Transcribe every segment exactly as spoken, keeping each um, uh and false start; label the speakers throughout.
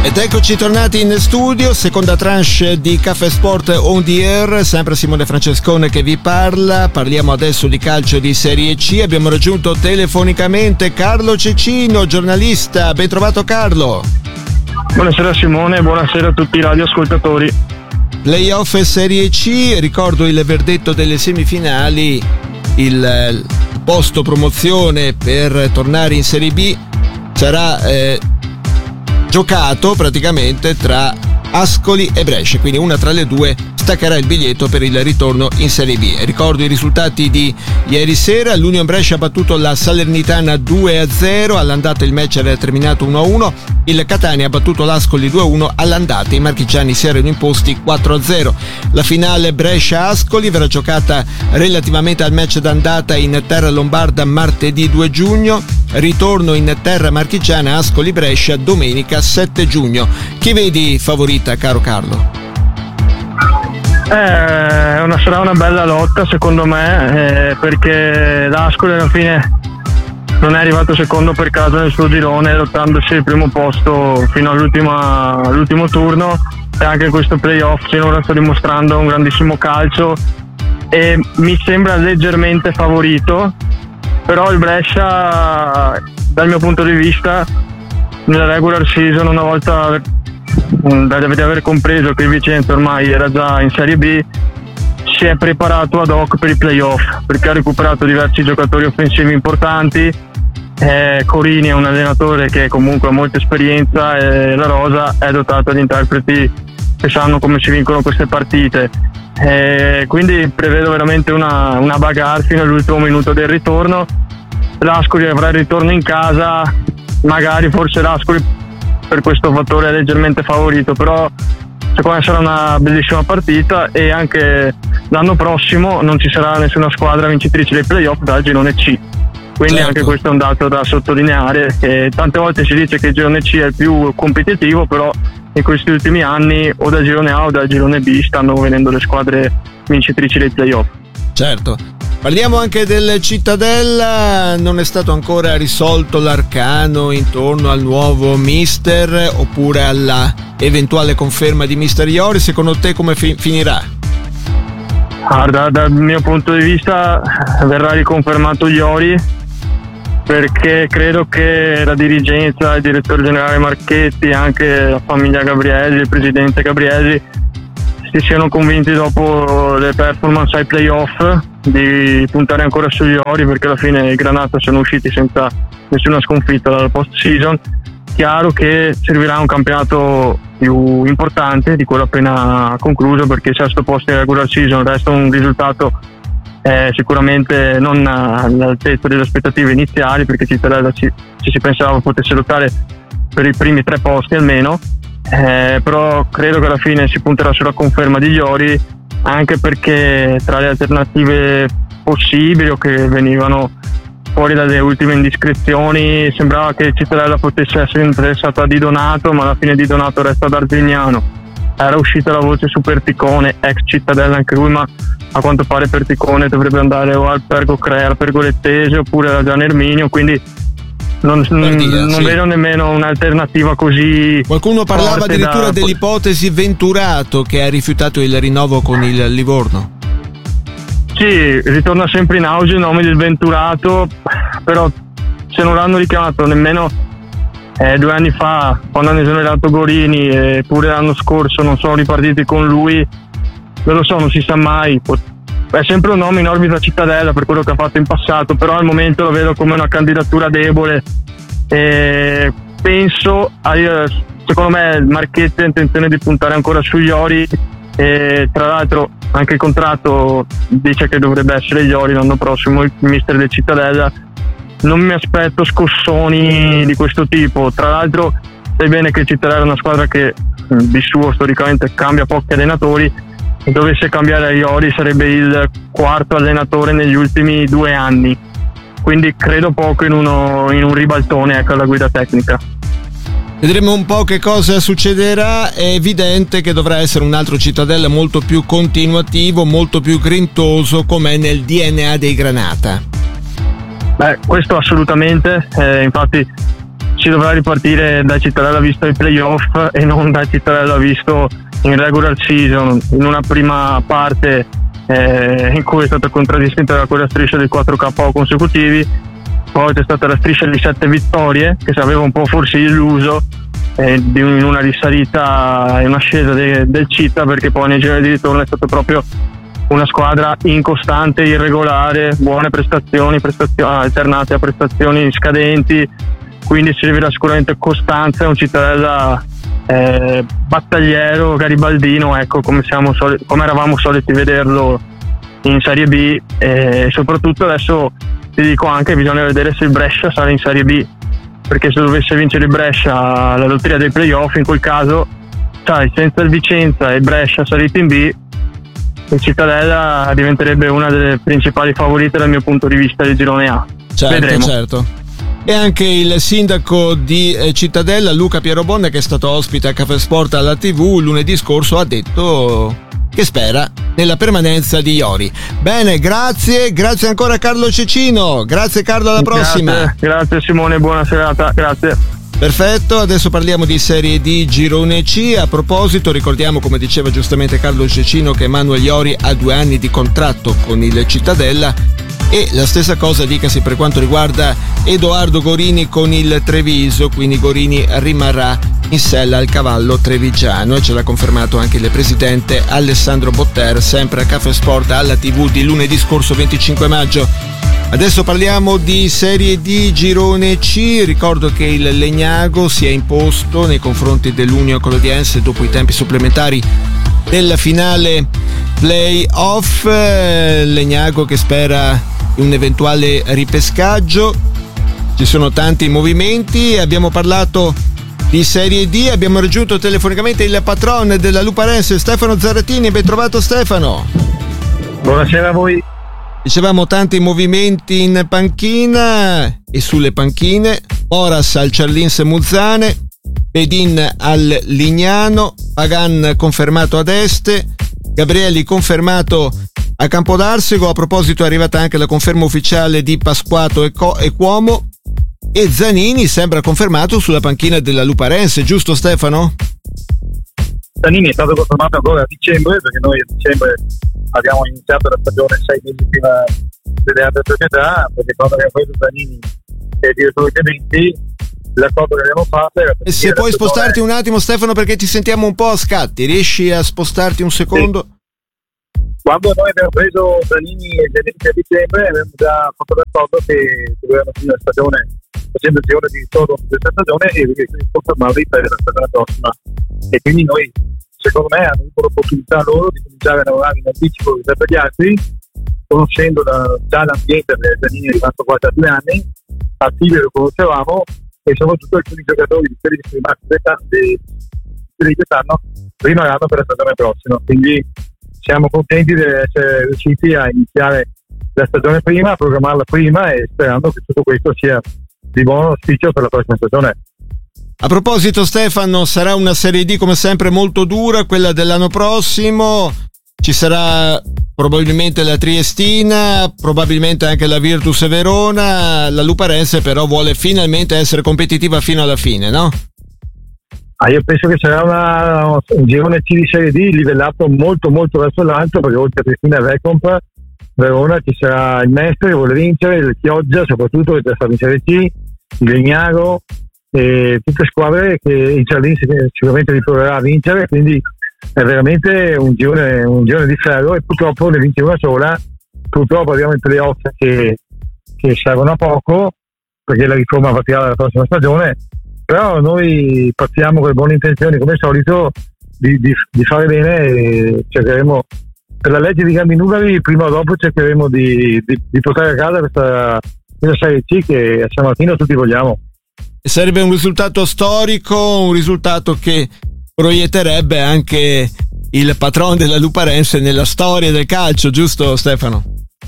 Speaker 1: Ed eccoci tornati in studio, seconda tranche di Caffè Sport On The Air, sempre Simone Francescone che vi parla. Parliamo adesso di calcio di Serie C. Abbiamo raggiunto telefonicamente Carlo Cecchino, giornalista. Ben trovato Carlo.
Speaker 2: Buonasera Simone, buonasera a tutti i radioascoltatori.
Speaker 1: Playoff Serie C, ricordo il verdetto delle semifinali, il posto promozione per tornare in Serie B sarà eh, giocato praticamente tra Ascoli e Brescia, quindi una tra le due staccherà il biglietto per il ritorno in Serie B. Ricordo i risultati di ieri sera: l'Union Brescia ha battuto la Salernitana due a zero, all'andata il match era terminato uno a uno, il Catania ha battuto l'Ascoli due a uno, all'andata i marchigiani si erano imposti quattro a zero. La finale Brescia-Ascoli verrà giocata relativamente al match d'andata in terra lombarda martedì due giugno, ritorno in terra marchigiana Ascoli-Brescia domenica sette giugno. Chi vedi favorita, caro Carlo?
Speaker 2: Eh, una, sarà una bella lotta secondo me, eh, perché l'Ascoli alla fine non è arrivato secondo per caso nel suo girone, lottandosi il primo posto fino all'ultimo turno, e anche in questo playoff finora sta dimostrando un grandissimo calcio e mi sembra leggermente favorito. Però il Brescia, dal mio punto di vista, nella regular season, una volta deve aver compreso che il Vicenza ormai era già in Serie B, si è preparato ad hoc per i playoff, perché ha recuperato diversi giocatori offensivi importanti. eh, Corini è un allenatore che comunque ha molta esperienza e la rosa è dotata di interpreti che sanno come si vincono queste partite. Eh, quindi prevedo veramente una, una bagarre fino all'ultimo minuto del ritorno. L'Ascoli avrà il ritorno in casa, magari forse l'Ascoli per questo fattore è leggermente favorito, però secondo me sarà una bellissima partita, e anche l'anno prossimo non ci sarà nessuna squadra vincitrice dei playoff dal girone C, quindi certo, anche questo è un dato da sottolineare. E tante volte si dice che il girone C è il più competitivo, però in questi ultimi anni o dal girone A o dal girone B stanno venendo le squadre vincitrici dei playoff.
Speaker 1: Certo. Parliamo anche del Cittadella. Non è stato ancora risolto l'arcano intorno al nuovo mister, oppure alla eventuale conferma di mister Iori. Secondo te come fi- finirà?
Speaker 2: Guarda, dal mio punto di vista verrà riconfermato Iori, perché credo che la dirigenza, il direttore generale Marchetti, anche la famiglia Gabrielli, il presidente Gabrielli si siano convinti dopo le performance ai playoff di puntare ancora sugli Iori, perché alla fine i Granata sono usciti senza nessuna sconfitta dalla post season. Chiaro che servirà un campionato più importante di quello appena concluso, perché il sesto posto in regular season resta un risultato eh, sicuramente non all'altezza delle aspettative iniziali, perché Cittadella ci, ci si pensava potesse lottare per i primi tre posti almeno. Eh, però credo che alla fine si punterà sulla conferma di Iori, anche perché tra le alternative possibili o che venivano fuori dalle ultime indiscrezioni sembrava che Cittadella potesse essere interessata a Di Donato, ma alla fine Di Donato resta ad Arzignano. Era uscita la voce su Perticone, ex Cittadella anche lui, ma a quanto pare Perticone dovrebbe andare o al Pergo Crea, al Pergolettese, oppure da Gian Erminio, quindi non, Partita, non sì. vedo nemmeno un'alternativa così.
Speaker 1: Qualcuno parlava addirittura da... dell'ipotesi Venturato, che ha rifiutato il rinnovo con il Livorno.
Speaker 2: Sì, ritorna sempre in auge il nome del Venturato, però se non l'hanno richiamato nemmeno eh, due anni fa, quando hanno esonerato Gorini, eppure l'anno scorso non sono ripartiti con lui, non lo so, non si sa mai. È sempre un nome in orbita Cittadella per quello che ha fatto in passato, però al momento lo vedo come una candidatura debole. E penso, secondo me Marchetti ha intenzione di puntare ancora su Iori, e tra l'altro anche il contratto dice che dovrebbe essere Iori l'anno prossimo il mister del Cittadella. Non mi aspetto scossoni di questo tipo. Tra l'altro sai bene che il Cittadella è una squadra che di suo storicamente cambia pochi allenatori. Dovesse cambiare Iori sarebbe il quarto allenatore negli ultimi due anni, quindi credo poco in, uno, in un ribaltone ecco, alla guida tecnica.
Speaker 1: Vedremo un po' che cosa succederà. È evidente che dovrà essere un altro Cittadella molto più continuativo, molto più grintoso, come nel D N A dei Granata.
Speaker 2: Beh, questo assolutamente, eh, infatti si dovrà ripartire da Cittadella visto ai playoff e non da Cittadella visto in regular season, in una prima parte eh, in cui è stata contraddistinta da quella striscia di quattro K O consecutivi, poi c'è stata la striscia di sette vittorie che si aveva un po' forse illuso eh, di un, in una risalita e un'ascesa de, del Città, perché poi nei gironi di ritorno è stato proprio una squadra incostante, irregolare, buone prestazioni, prestazioni alternate a prestazioni scadenti, quindi servirà sicuramente costanza, un Cittadella eh, battagliero, garibaldino, ecco, come, siamo soli- come eravamo soliti vederlo in Serie B, e soprattutto adesso ti dico anche bisogna vedere se il Brescia sarà in Serie B, perché se dovesse vincere il Brescia la lotteria dei playoff, in quel caso sai, senza il Vicenza e il Brescia saliti in B, il Cittadella diventerebbe una delle principali favorite dal mio punto di vista del girone A.
Speaker 1: Certo,
Speaker 2: vedremo.
Speaker 1: Certo. E anche il sindaco di Cittadella, Luca Pierobonda, che è stato ospite a Caffè Sport alla tivù lunedì scorso, ha detto che spera nella permanenza di Iori. Bene, grazie, grazie ancora Carlo Cecino, grazie Carlo, alla prossima.
Speaker 2: Grazie, grazie Simone, buona serata, grazie.
Speaker 1: Perfetto, adesso parliamo di Serie D Girone C. A proposito, ricordiamo, come diceva giustamente Carlo Cecino, che Emanuele Iori ha due anni di contratto con il Cittadella, e la stessa cosa dicasi per quanto riguarda Edoardo Gorini con il Treviso, quindi Gorini rimarrà in sella al cavallo trevigiano, e ce l'ha confermato anche il presidente Alessandro Botter, sempre a Caffè Sport alla tivù di lunedì scorso venticinque maggio. Adesso parliamo di Serie D Girone C. Ricordo che il Legnago si è imposto nei confronti dell'Union Colodiense dopo i tempi supplementari della finale play-off. Legnago che spera un eventuale ripescaggio. Ci sono tanti movimenti. Abbiamo parlato di Serie D, abbiamo raggiunto telefonicamente il patron della Luparense, Stefano Zaratini. Ben trovato Stefano.
Speaker 3: Buonasera a voi.
Speaker 1: Dicevamo tanti movimenti in panchina e sulle panchine. Moras al Ciarlinse Muzzane, Pedin al Lignano, Pagan confermato ad Este, Gabrielli confermato a Campodarsego. A proposito è arrivata anche la conferma ufficiale di Pasquato e, Co- e Cuomo, e Zanini sembra confermato sulla panchina della Luparense, giusto Stefano?
Speaker 3: Zanini è stato confermato ancora a dicembre, perché noi a dicembre abbiamo iniziato la stagione sei mesi prima delle altre società, perché quando abbiamo preso Zanini e il direttore Clementi, l'accordo che abbiamo fatto era...
Speaker 1: E se puoi spostarti un attimo Stefano, perché ti sentiamo un po' a scatti, riesci a spostarti un secondo?
Speaker 3: Sì. Quando noi abbiamo preso Zanini e Genesi a dicembre abbiamo già fatto l'accordo che dovevamo finire la stagione facendo il girone di ritorno di questa stagione e confermarli per la stagione prossima, e quindi noi, secondo me, hanno avuto l'opportunità loro di cominciare a lavorare in anticipo rispetto agli altri, conoscendo la, già l'ambiente del Zanini è rimasto quasi a due anni, attivi lo conoscevamo, e soprattutto alcuni giocatori di quelli che sono rimasti di quest'anno rimarranno per la stagione prossima, quindi siamo contenti di essere riusciti a iniziare la stagione prima, a programmarla prima, e sperando che tutto questo sia di buon auspicio per la prossima stagione.
Speaker 1: A proposito Stefano, sarà una Serie D come sempre molto dura, quella dell'anno prossimo. Ci sarà probabilmente la Triestina, probabilmente anche la Virtus Verona. La Luparense però vuole finalmente essere competitiva fino alla fine, no?
Speaker 3: Ah, io penso che sarà una, un girone C di Serie D livellato molto molto verso l'alto, perché oltre a Triestina e Recomp, Verona ci sarà il Mestre che vuole vincere, il Chioggia soprattutto che sta in Serie C, il Legnago, e tutte squadre che il Ciarlinse sicuramente riproverà a vincere, quindi è veramente un girone, un girone di ferro, e purtroppo ne vince una sola. Purtroppo abbiamo i playoff che, che servono a poco, perché la riforma partirà dalla prossima stagione, però noi partiamo con le buone intenzioni come al solito di, di, di fare bene, e cercheremo, per la legge di grandi numeri, prima o dopo cercheremo di, di, di portare a casa questa, questa Serie C che a San Martino tutti vogliamo.
Speaker 1: Sarebbe un risultato storico, un risultato che proietterebbe anche il patron della Luparense nella storia del calcio, giusto Stefano?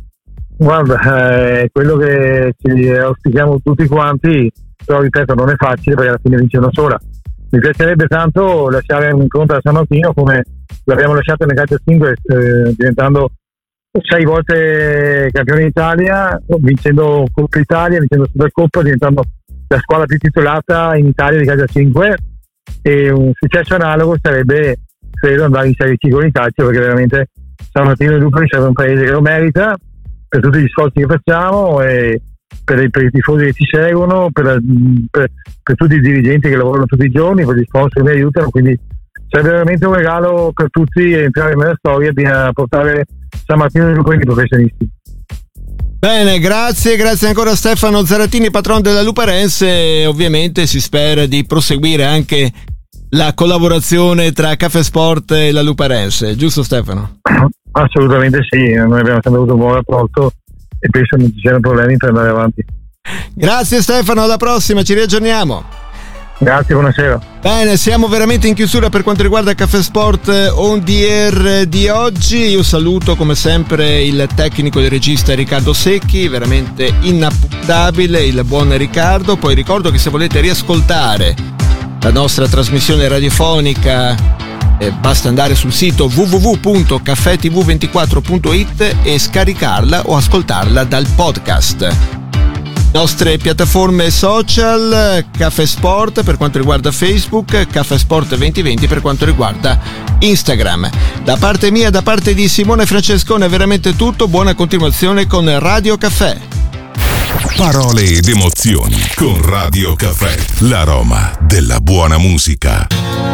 Speaker 3: Guarda, è quello che ci auspichiamo tutti quanti, però ripeto non è facile perché alla fine vince una sola. Mi piacerebbe tanto lasciare un incontro a San Martino come l'abbiamo lasciato nel calcio cinque, eh, diventando sei volte campione d'Italia, vincendo Coppa Italia, vincendo Supercoppa, diventando la squadra più titolata in Italia di calcio a cinque, e un successo analogo sarebbe, credo, andare in Serie C con il calcio, perché veramente San Martino e Lupoli serve un paese che lo merita per tutti gli sforzi che facciamo e per i, per i tifosi che ci seguono, per, per, per tutti i dirigenti che lavorano tutti i giorni, per gli sponsor che mi aiutano, quindi sarebbe veramente un regalo per tutti entrare nella storia di portare San Martino e Lupoli ai professionisti.
Speaker 1: Bene, grazie, grazie ancora a Stefano Zaratini, patron della Luparense. Ovviamente si spera di proseguire anche la collaborazizione tra Caffè Sport e la Luparense, giusto Stefano?
Speaker 3: Assolutamente sì, noi abbiamo sempre avuto un buon rapporto e penso non ci siano problemi per andare avanti.
Speaker 1: Grazie Stefano, alla prossima, ci riaggiorniamo.
Speaker 3: Grazie, buonasera.
Speaker 1: Bene, siamo veramente in chiusura per quanto riguarda Caffè Sport On The Air di oggi. Io saluto come sempre il tecnico e il regista Riccardo Secchi, veramente inappuntabile il buon Riccardo. Poi ricordo che se volete riascoltare la nostra trasmissione radiofonica eh, basta andare sul sito w w w punto caffè t v ventiquattro punto i t e scaricarla o ascoltarla dal podcast. Nostre piattaforme social, Caffè Sport per quanto riguarda Facebook, Caffè Sport duemilaventi per quanto riguarda Instagram. Da parte mia, da parte di Simone Francescone è veramente tutto, buona continuazione con Radio Caffè.
Speaker 4: Parole ed emozioni con Radio Caffè, l'aroma della buona musica.